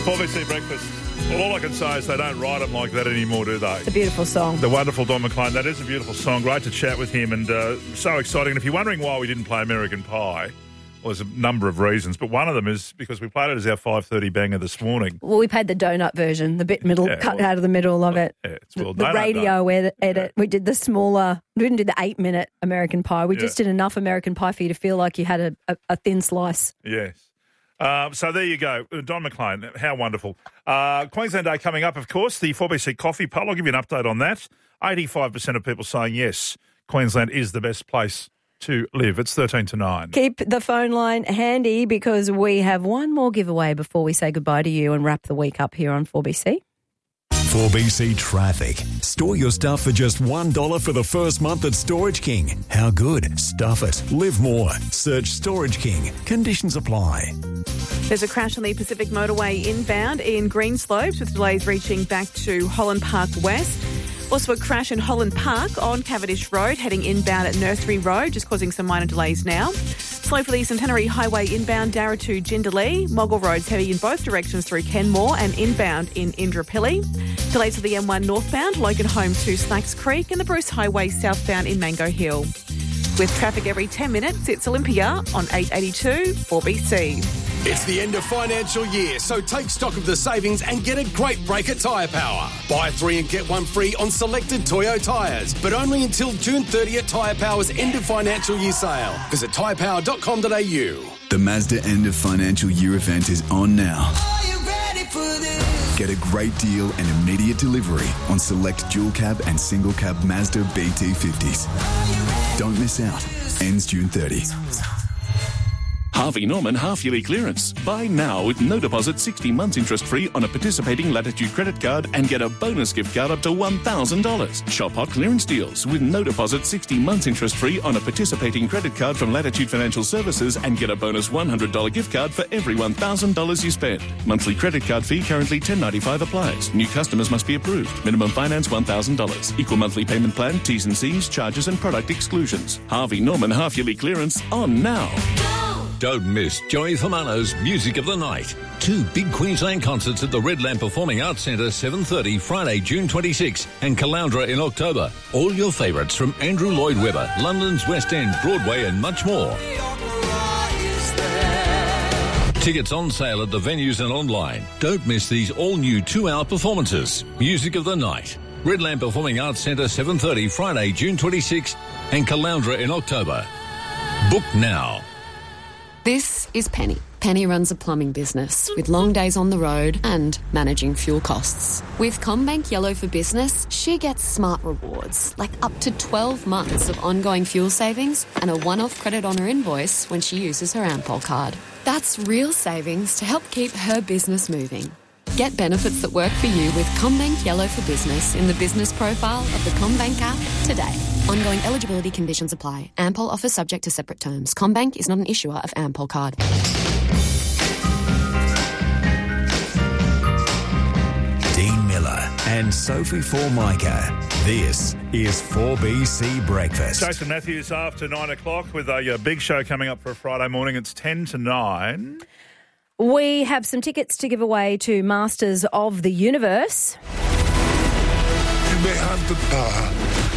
4BC Breakfast. Well, all I can say is they don't write them like that anymore, do they? It's a beautiful song. The wonderful Don McLean. That is a beautiful song. Great to chat with him and so exciting. And if you're wondering why we didn't play American Pie, well, there's a number of reasons, but one of them is because we played it as our 5:30 banger this morning. Well, we played the donut version, the bit cut out of the middle of it. Yeah, it's the radio edit. Yeah. We did the smaller, we didn't do the 8-minute American Pie. We just did enough American Pie for you to feel like you had a thin slice. Yes. So there you go. Don McLean, how wonderful. Queensland Day coming up, of course, the 4BC Coffee Poll. I'll give you an update on that. 85% of people saying yes, Queensland is the best place to live. It's 13 to 9. Keep the phone line handy because we have one more giveaway before we say goodbye to you and wrap the week up here on 4BC. 4BC Traffic. Store your stuff for just $1 for the first month at Storage King. How good? Stuff it. Live more. Search Storage King. Conditions apply. There's a crash on the Pacific Motorway inbound in Greenslopes with delays reaching back to Holland Park West. Also a crash in Holland Park on Cavendish Road heading inbound at Nursery Road, just causing some minor delays now. Slow for the Centenary Highway inbound Darra to Jindalee. Moggle Road's heavy in both directions through Kenmore and inbound in Indooroopilly. Delays for the M1 northbound Logan Home to Snacks Creek and the Bruce Highway southbound in Mango Hill. With traffic every 10 minutes, it's Olympia on 882 4BC. It's the end of financial year, so take stock of the savings and get a great break at Tyre Power. Buy 3 and get 1 free on selected Toyo tyres, but only until June 30 at Tyre Power's end of financial year sale. Visit tyrepower.com.au. The Mazda end of financial year event is on now. Are you ready for this? Get a great deal and immediate delivery on select dual cab and single cab Mazda BT50s. Don't miss out. Ends June 30. Harvey Norman half-yearly clearance. Buy now with no deposit, 60 months interest-free on a participating Latitude credit card and get a bonus gift card up to $1,000. Shop hot clearance deals with no deposit, 60 months interest-free on a participating credit card from Latitude Financial Services and get a bonus $100 gift card for every $1,000 you spend. Monthly credit card fee currently $10.95 applies. New customers must be approved. Minimum finance $1,000. Equal monthly payment plan, T's and C's, charges and product exclusions. Harvey Norman half-yearly clearance on now. Don't miss Joey Famano's Music of the Night. 2 big Queensland concerts at the Red Lamp Performing Arts Centre, 7:30, Friday, June 26, and Caloundra in October. All your favourites from Andrew Lloyd Webber, London's West End, Broadway and much more. Tickets on sale at the venues and online. Don't miss these all-new 2-hour performances. Music of the Night. Red Lamp Performing Arts Centre, 7:30, Friday, June 26, and Caloundra in October. Book now. This is Penny. Penny runs a plumbing business with long days on the road and managing fuel costs. With CommBank Yellow for Business, she gets smart rewards, like up to 12 months of ongoing fuel savings and a one-off credit on her invoice when she uses her Ampol card. That's real savings to help keep her business moving. Get benefits that work for you with CommBank Yellow for Business in the business profile of the CommBank app today. Ongoing eligibility conditions apply. Ampol offer subject to separate terms. CommBank is not an issuer of Ampol card. Dean Miller and Sophie Formica. This is 4BC Breakfast. Jason Matthews after 9 o'clock with a big show coming up for a Friday morning. It's 10 to 9. We have some tickets to give away to Masters of the Universe. You may have the power,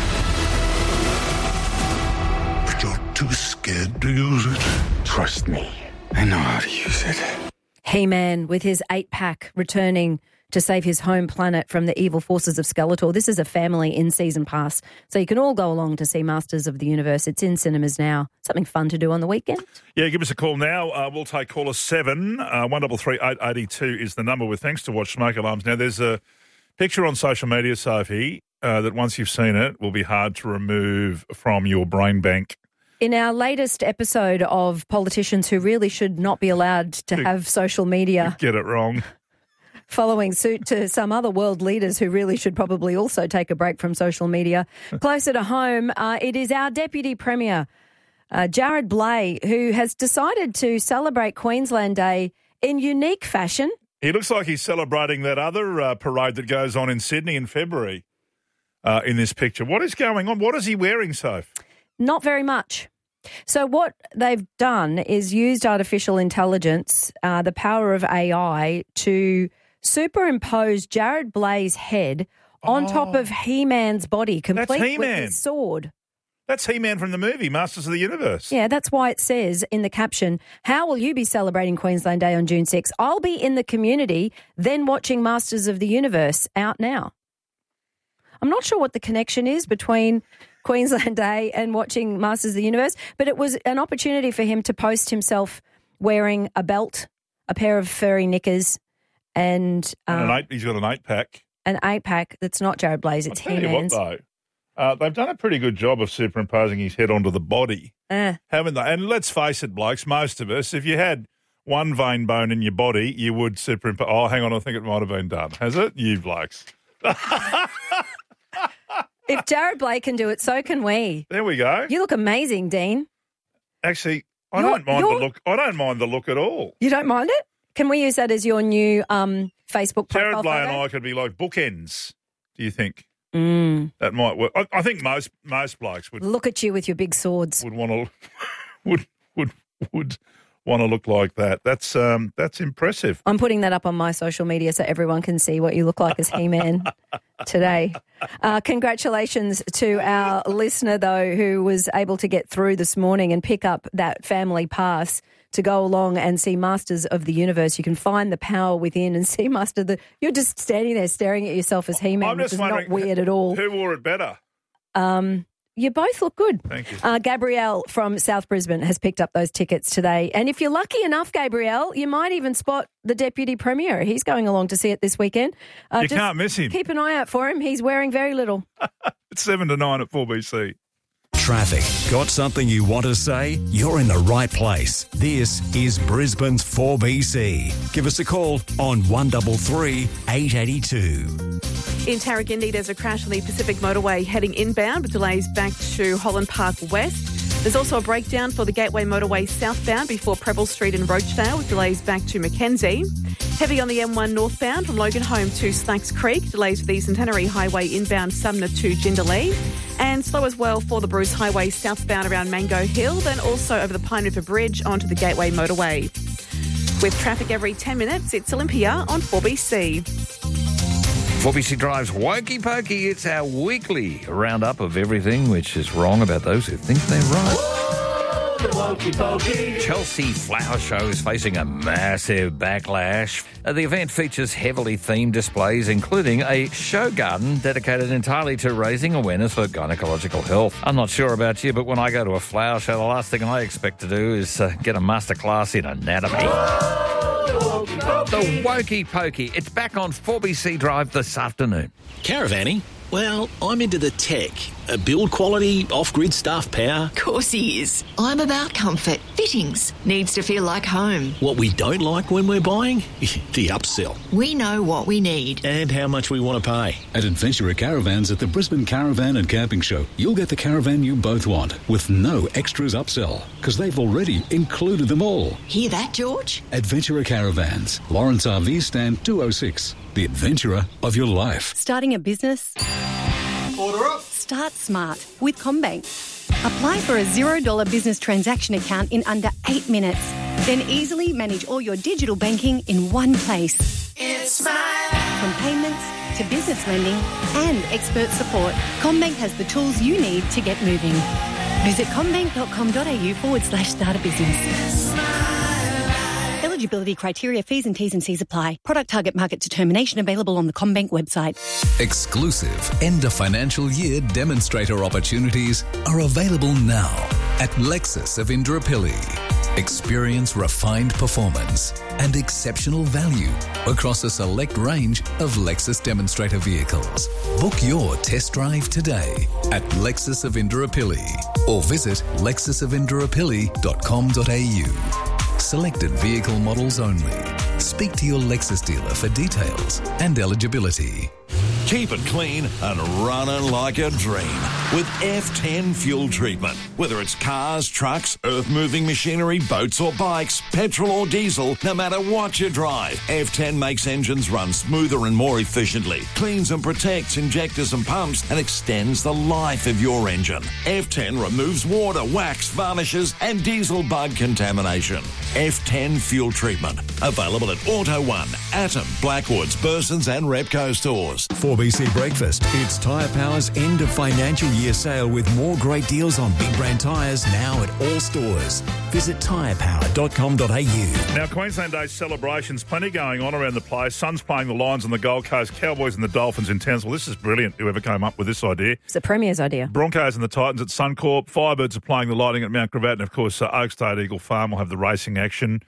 but you're too scared to use it. Trust me, I know how to use it. He-Man with his 8-pack returning to save his home planet from the evil forces of Skeletor. This is a family in-season pass, so you can all go along to see Masters of the Universe. It's in cinemas now. Something fun to do on the weekend. Yeah, give us a call now. We'll take caller 7. 133 882 is the number with thanks to Watch Smoke Alarms. Now, there's a picture on social media, Sophie, that once you've seen it will be hard to remove from your brain bank. In our latest episode of politicians who really should not be allowed to have social media. Get it wrong. Following suit to some other world leaders who really should probably also take a break from social media. Closer to home, it is our Deputy Premier, Jared Blay, who has decided to celebrate Queensland Day in unique fashion. He looks like he's celebrating that other parade that goes on in Sydney in February in this picture. What is going on? What is he wearing, Soph? Not very much. So what they've done is used artificial intelligence, the power of AI, to superimpose Jared Blay's head on top of He-Man's body, complete with his sword. That's He-Man from the movie, Masters of the Universe. Yeah, that's why it says in the caption, how will you be celebrating Queensland Day on June 6? I'll be in the community, then watching Masters of the Universe, out now. I'm not sure what the connection is between Queensland Day and watching Masters of the Universe, but it was an opportunity for him to post himself wearing a belt, a pair of furry knickers, and he's got an 8-pack. An 8-pack that's not Jared Blay's, it's He-Man's. I'll tell you what, though, they've done a pretty good job of superimposing his head onto the body, haven't they? And let's face it, blokes, most of us, if you had one vein bone in your body, you would superimpose. Oh, hang on, I think it might have been done. Has it? You blokes. If Jared Blay can do it, so can we. There we go. You look amazing, Dean. Actually, I don't mind the look. I don't mind the look at all. You don't mind it? Can we use that as your new Facebook profile? Jared Blay and I could be like bookends. Do you think that might work? I think most blokes would look at you with your big swords. Would want to would want to look like that. That's impressive. I'm putting that up on my social media so everyone can see what you look like as He-Man today. Congratulations to our listener, though, who was able to get through this morning and pick up that family pass to go along and see Masters of the Universe. You can find the power within and see You're just standing there staring at yourself as He-Man, which is not weird at all. Who wore it better? You both look good. Thank you. Gabrielle from South Brisbane has picked up those tickets today. And if you're lucky enough, Gabrielle, you might even spot the Deputy Premier. He's going along to see it this weekend. You can't miss him. Keep an eye out for him. He's wearing very little. It's 7 to 9 at 4BC. Traffic. Got something you want to say? You're in the right place. This is Brisbane's 4BC. Give us a call on 133 882. In Tarragindi, there's a crash on the Pacific Motorway heading inbound with delays back to Holland Park West. There's also a breakdown for the Gateway Motorway southbound before Preble Street and Roachdale with delays back to Mackenzie. Heavy on the M1 northbound from Loganholme to Slacks Creek. Delays for the Centenary Highway inbound Sumner to Jindalee. And slow as well for the Bruce Highway southbound around Mango Hill, then also over the Pine River Bridge onto the Gateway Motorway. With traffic every 10 minutes, it's Olympia on 4BC. 4BC Drive's Wokey Pokey. It's our weekly roundup of everything which is wrong about those who think they're right. The Wokey Pokey. Chelsea Flower Show is facing a massive backlash. The event features heavily themed displays, including a show garden dedicated entirely to raising awareness for gynecological health. I'm not sure about you, but when I go to a flower show, the last thing I expect to do is get a masterclass in anatomy. The Wokey Pokey. It's back on 4BC Drive this afternoon. Caravanning? Well, I'm into the tech. Build quality, off-grid staff power. Of course he is. I'm about comfort. Fittings. Needs to feel like home. What we don't like when we're buying? The upsell. We know what we need. And how much we want to pay. At Adventurer Caravans at the Brisbane Caravan and Camping Show, you'll get the caravan you both want with no extras upsell because they've already included them all. Hear that, George? Adventurer Caravans. Lawrence RV Stand 206. The adventurer of your life. Starting a business? Order up. Start smart with CommBank. Apply for a $0 business transaction account in under 8 minutes. Then easily manage all your digital banking in one place. It's smart. From payments to business lending and expert support, CommBank has the tools you need to get moving. Visit commbank.com.au/start a business. Eligibility criteria, fees and T's and C's apply. Product target market determination available on the CommBank website. Exclusive end of financial year demonstrator opportunities are available now at Lexus of Indooroopilly. Experience refined performance and exceptional value across a select range of Lexus demonstrator vehicles. Book your test drive today at Lexus of Indooroopilly or visit lexusofindooroopilly.com.au. Selected vehicle models only. Speak to your Lexus dealer for details and eligibility. Keep it clean and running like a dream with F10 fuel treatment. Whether it's cars, trucks, earth-moving machinery, boats or bikes, petrol or diesel, no matter what you drive, F10 makes engines run smoother and more efficiently, cleans and protects injectors and pumps, and extends the life of your engine. F10 removes water, wax, varnishes and diesel bug contamination. F10 fuel treatment. Available at Auto One, Atom, Blackwoods, Burson's and Repco stores. 4BC Breakfast. It's Tyre Power's end of financial year sale with more great deals on big brand tyres now at all stores. Visit tyrepower.com.au. Now, Queensland Day celebrations, plenty going on around the place. Suns playing the Lions on the Gold Coast, Cowboys and the Dolphins in Townsville. This is brilliant, whoever came up with this idea. It's the Premier's idea. Broncos and the Titans at Suncorp. Firebirds are playing the Lightning at Mount Gravatt. And, of course, Oakstate Eagle Farm will have the racing action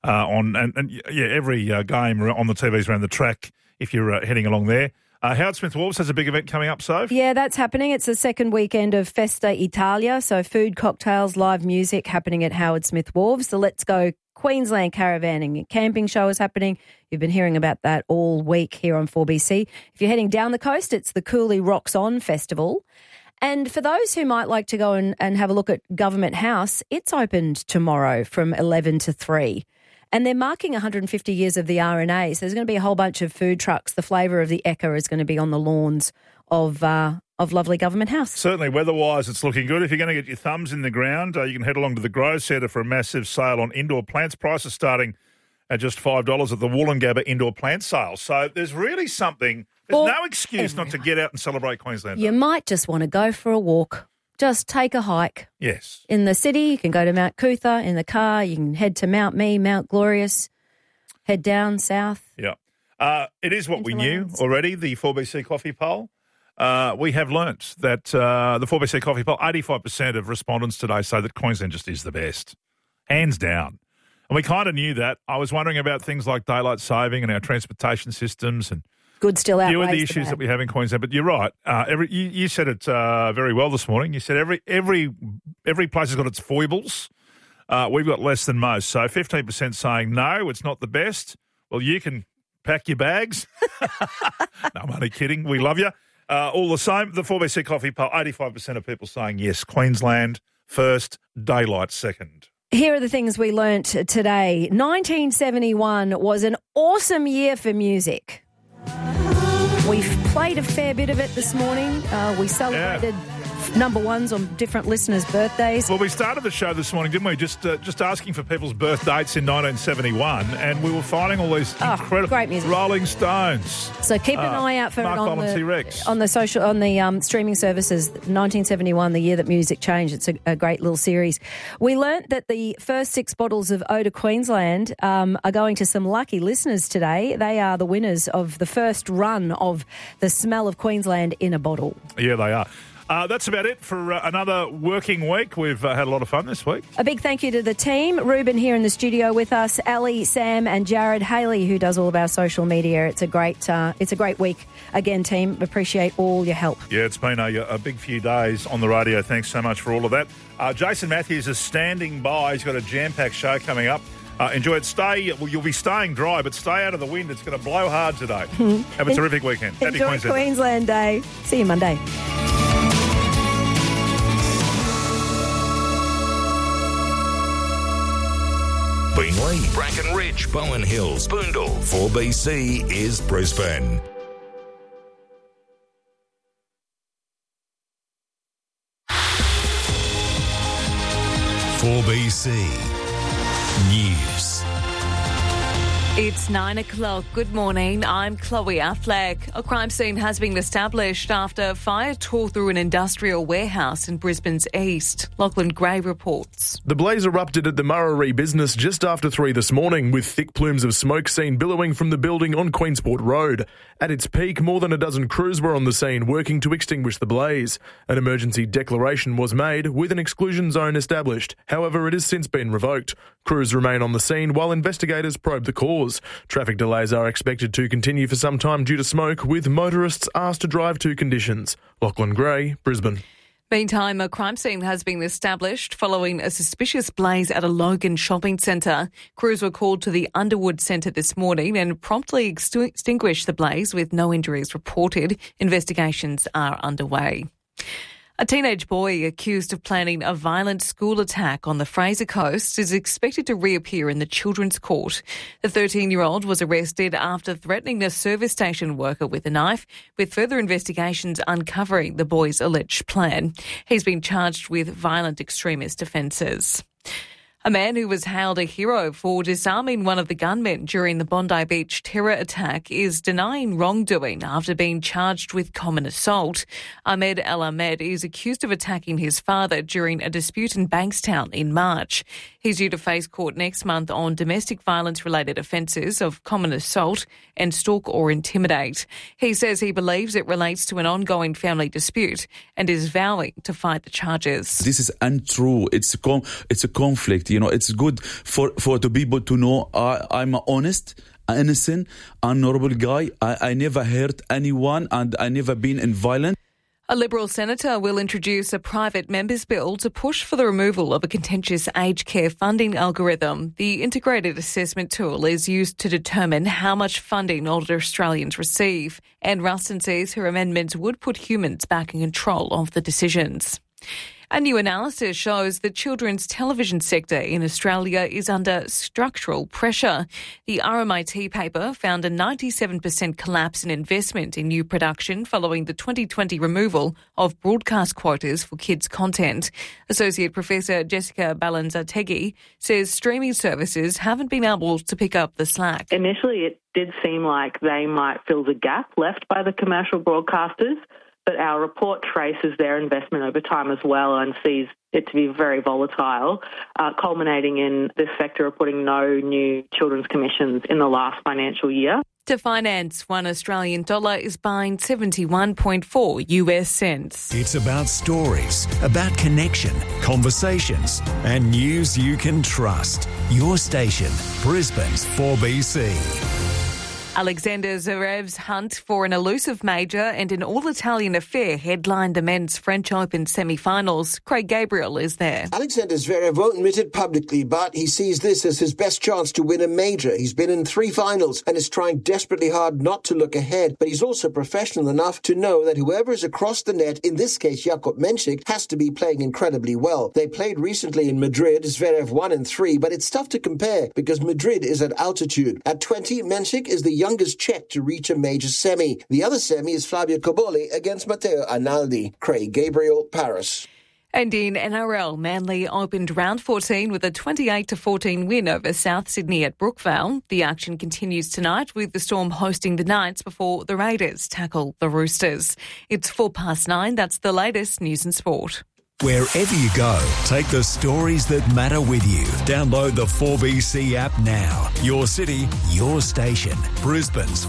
every game on the TVs around the track if you're heading along there. Howard Smith Wharves has a big event coming up, Soph. Yeah, that's happening. It's the second weekend of Festa Italia, so food, cocktails, live music happening at Howard Smith Wharves. The Let's Go Queensland Caravanning and Camping Show is happening. You've been hearing about that all week here on 4BC. If you're heading down the coast, it's the Cooley Rocks On Festival. And for those who might like to go and have a look at Government House, it's opened tomorrow from 11 to 3. And they're marking 150 years of the RNA, so there's going to be a whole bunch of food trucks. The flavour of the Ekka is going to be on the lawns of lovely Government House. Certainly, weather-wise, it's looking good. If you're going to get your thumbs in the ground, you can head along to the Grow Centre for a massive sale on indoor plants. Prices starting at just $5 at the Woolloongabba indoor plant sale. So there's really something. There's no excuse not to get out and celebrate Queensland Day. You might just want to go for a walk. Just take a hike. Yes. In the city, you can go to Mount Cootha. In the car, you can head to Mount Mee, Mount Glorious, head down south. Yeah. It is what we knew already, the 4BC Coffee Poll. We have learnt that the 4BC Coffee Poll, 85% of respondents today say that Queensland just is the best. Hands down. And we kind of knew that. I was wondering about things like daylight saving and our transportation systems and good still outweighs few of the issues that we have in Queensland. But you're right. You said it very well this morning. You said every place has got its foibles. We've got less than most. So 15% saying no, it's not the best. Well, you can pack your bags. No, I'm only kidding. We love you. All the same, the 4BC Coffee Poll, 85% of people saying yes, Queensland first, daylight second. Here are the things we learnt today. 1971 was an awesome year for music. We've played a fair bit of it this morning. We celebrated number ones on different listeners' birthdays. Well, we started the show this morning, didn't we? Just asking for people's birth dates in 1971, and we were finding all these incredible great music. Rolling Stones. So keep an eye out for Mark it on the streaming services. 1971, the year that music changed. It's a great little series. We learnt that the first 6 bottles of Eau de Queensland are going to some lucky listeners today. They are the winners of the first run of the Smell of Queensland in a bottle. Yeah, they are. That's about it for another working week. We've had a lot of fun this week. A big thank you to the team. Ruben here in the studio with us, Ali, Sam and Jared, Haley, who does all of our social media. It's a great week. Again, team, appreciate all your help. Yeah, it's been a big few days on the radio. Thanks so much for all of that. Jason Matthews is standing by. He's got a jam-packed show coming up. Enjoy it. You'll be staying dry, but stay out of the wind. It's going to blow hard today. Have a terrific weekend. Happy Enjoy Queensland Day. See you Monday. Beenleigh, Bracken Ridge, Bowen Hills, Boondall. 4BC is Brisbane. .4BC News. It's 9 o'clock. Good morning. I'm Chloe Affleck. A crime scene has been established after fire tore through an industrial warehouse in Brisbane's east. Lachlan Gray reports. The blaze erupted at the Murray business just after 3 this morning, with thick plumes of smoke seen billowing from the building on Queensport Road. At its peak, more than a dozen crews were on the scene working to extinguish the blaze. An emergency declaration was made with an exclusion zone established. However, it has since been revoked. Crews remain on the scene while investigators probe the cause. Traffic delays are expected to continue for some time due to smoke, with motorists asked to drive to conditions. Lachlan Gray, Brisbane. Meantime, a crime scene has been established following a suspicious blaze at a Logan shopping centre. Crews were called to the Underwood Centre this morning and promptly extinguished the blaze with no injuries reported. Investigations are underway. A teenage boy accused of planning a violent school attack on the Fraser Coast is expected to reappear in the Children's Court. The 13-year-old was arrested after threatening a service station worker with a knife, with further investigations uncovering the boy's alleged plan. He's been charged with violent extremist offences. A man who was hailed a hero for disarming one of the gunmen during the Bondi Beach terror attack is denying wrongdoing after being charged with common assault. Ahmed El Ahmed is accused of attacking his father during a dispute in Bankstown in March. He's due to face court next month on domestic violence-related offences of common assault and stalk or intimidate. He says he believes it relates to an ongoing family dispute and is vowing to fight the charges. This is untrue. It's a conflict. You know, it's good for the people to know I'm honest, innocent, honourable guy. I never hurt anyone and I never been in violence. A Liberal senator will introduce a private members' bill to push for the removal of a contentious aged care funding algorithm. The integrated assessment tool is used to determine how much funding older Australians receive. And Ruston says her amendments would put humans back in control of the decisions. A new analysis shows the children's television sector in Australia is under structural pressure. The RMIT paper found a 97% collapse in investment in new production following the 2020 removal of broadcast quotas for kids' content. Associate Professor Jessica Balanza-Tegui says streaming services haven't been able to pick up the slack. Initially, it did seem like they might fill the gap left by the commercial broadcasters, but our report traces their investment over time as well and sees it to be very volatile, culminating in this sector reporting no new children's commissions in the last financial year. To finance, $1 Australian is buying 71.4 US cents. It's about stories, about connection, conversations, and news you can trust. Your station, Brisbane's 4BC. Alexander Zverev's hunt for an elusive major and an all-Italian affair headlined the men's French Open semi-finals. Craig Gabriel is there. Alexander Zverev won't admit it publicly, but he sees this as his best chance to win a major. He's been in 3 finals and is trying desperately hard not to look ahead, but he's also professional enough to know that whoever is across the net, in this case Jakub Menšik, has to be playing incredibly well. They played recently in Madrid. Zverev won in 3, but it's tough to compare because Madrid is at altitude. At 20, Menšik is the youngest Czech to reach a major semi. The other semi is Flavio Cobolli against Matteo Arnaldi. Craig Gabriel, Paris. And in NRL, Manly opened round 14 with a 28-14 win over South Sydney at Brookvale. The action continues tonight with the Storm hosting the Knights before the Raiders tackle the Roosters. It's 9:04. That's the latest news and sport. Wherever you go, take the stories that matter with you. Download the 4BC app now. Your city, your station. Brisbane's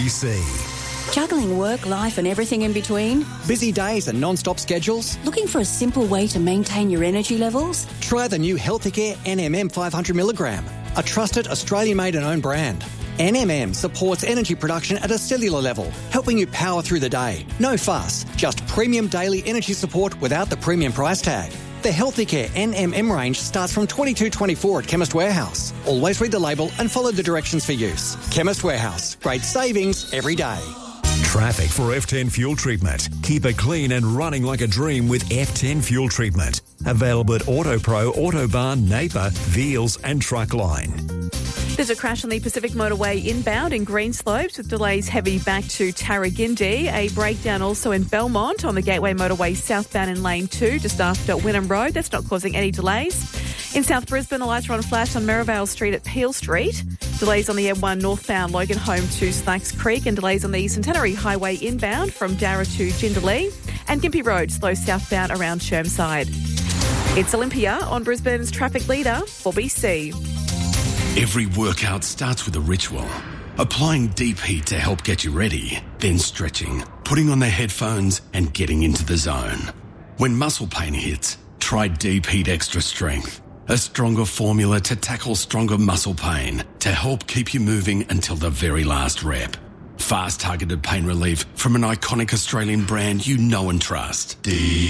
4BC. Juggling work, life and everything in between? Busy days and non-stop schedules? Looking for a simple way to maintain your energy levels? Try the new Healthicare NMM 500mg, a trusted Australian-made and owned brand. NMM supports energy production at a cellular level, helping you power through the day. No fuss, just premium daily energy support without the premium price tag. The Healthicare NMM range starts from $22.24 at Chemist Warehouse. Always read the label and follow the directions for use. Chemist Warehouse, great savings every day. Traffic for F10 Fuel Treatment. Keep it clean and running like a dream with F10 Fuel Treatment. Available at AutoPro, Autobarn, Napier, Veals and Truckline. There's a crash on the Pacific Motorway inbound in Greenslopes with delays heavy back to Tarragindi. A breakdown also in Belmont on the Gateway Motorway southbound in Lane 2 just after Wynnum Road. That's not causing any delays. In South Brisbane, the lights are on flash on Merivale Street at Peel Street. Delays on the M1 northbound Logan Home to Slacks Creek and delays on the Centenary Highway inbound from Darra to Jindalee. And Gympie Road slow southbound around Chermside. It's Olympia on Brisbane's traffic leader, 4BC. Every workout starts with a ritual. Applying deep heat to help get you ready, then stretching, putting on the headphones and getting into the zone. When muscle pain hits, try Deep Heat Extra Strength, a stronger formula to tackle stronger muscle pain to help keep you moving until the very last rep. fast targeted pain relief from an iconic Australian brand you know and trust.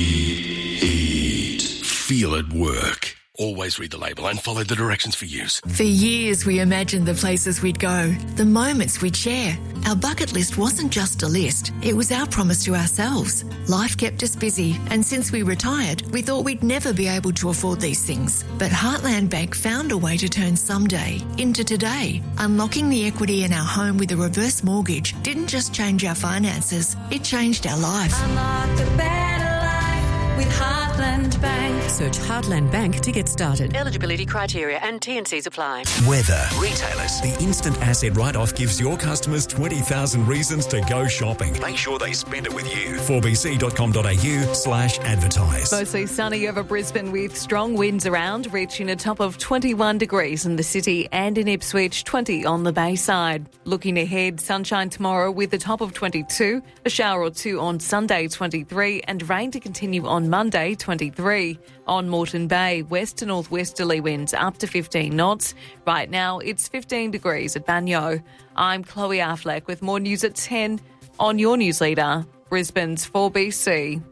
Deet. Feel it work. Always read the label and follow the directions for use. For years, we imagined the places we'd go, the moments we'd share. Our bucket list wasn't just a list, it was our promise to ourselves. Life kept us busy, and since we retired, we thought we'd never be able to afford these things. But Heartland Bank found a way to turn someday into today. Unlocking the equity in our home with a reverse mortgage didn't just change our finances, it changed our life. Unlock a better life with Heartland Bank. Search Heartland Bank to get started. Eligibility criteria and T&Cs apply. Weather. Retailers. The instant asset write-off gives your customers 20,000 reasons to go shopping. Make sure they spend it with you. 4bc.com.au/advertise. Mostly sunny over Brisbane with strong winds around, reaching a top of 21 degrees in the city and in Ipswich, 20 on the Bayside. Looking ahead, sunshine tomorrow with a top of 22, a shower or two on Sunday, 23, and rain to continue on Monday, 23. On Moreton Bay, west to northwesterly winds up to 15 knots. Right now, it's 15 degrees at Banyo. I'm Chloe Affleck with more news at 10 on your news leader, Brisbane's 4BC.